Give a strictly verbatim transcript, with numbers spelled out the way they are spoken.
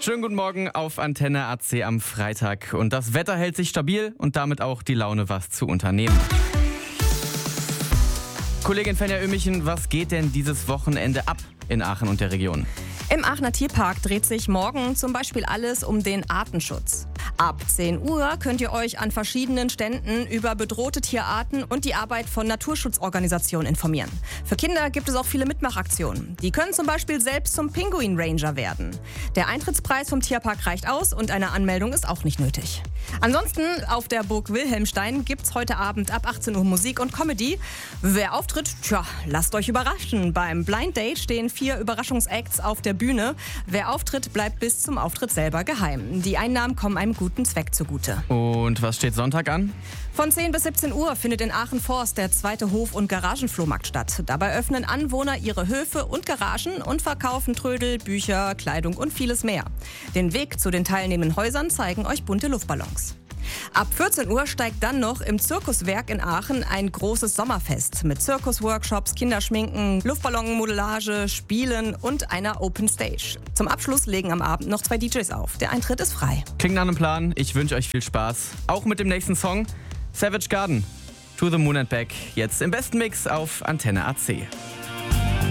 Schönen guten Morgen auf Antenne A C am Freitag. Und das Wetter hält sich stabil und damit auch die Laune, was zu unternehmen. Kollegin Fenja Ömichen, was geht denn dieses Wochenende ab in Aachen und der Region? Im Aachener Tierpark dreht sich morgen zum Beispiel alles um den Artenschutz. Ab zehn Uhr könnt ihr euch an verschiedenen Ständen über bedrohte Tierarten und die Arbeit von Naturschutzorganisationen informieren. Für Kinder gibt es auch viele Mitmachaktionen. Die können zum Beispiel selbst zum Pinguin Ranger werden. Der Eintrittspreis vom Tierpark reicht aus und eine Anmeldung ist auch nicht nötig. Ansonsten auf der Burg Wilhelmstein gibt's heute Abend ab achtzehn Uhr Musik und Comedy. Wer auftritt, tja, lasst euch überraschen. Beim Blind Date stehen vier Überraschungsacts auf der Bühne. Wer auftritt, bleibt bis zum Auftritt selber geheim. Die Einnahmen kommen einem guten Zweck zugute. Und was steht Sonntag an? Von zehn bis siebzehn Uhr findet in Aachen-Forst der zweite Hof- und Garagenflohmarkt statt. Dabei öffnen Anwohner ihre Höfe und Garagen und verkaufen Trödel, Bücher, Kleidung und vieles mehr. Den Weg zu den teilnehmenden Häusern zeigen euch bunte Luftballons. Ab vierzehn Uhr steigt dann noch im Zirkuswerk in Aachen ein großes Sommerfest mit Zirkusworkshops, Kinderschminken, Luftballonmodellage, Spielen und einer Open Stage. Zum Abschluss legen am Abend noch zwei D Js auf. Der Eintritt ist frei. Klingt nach einem Plan. Ich wünsche euch viel Spaß. Auch mit dem nächsten Song. Savage Garden, To the Moon and Back. Jetzt im besten Mix auf Antenne A C.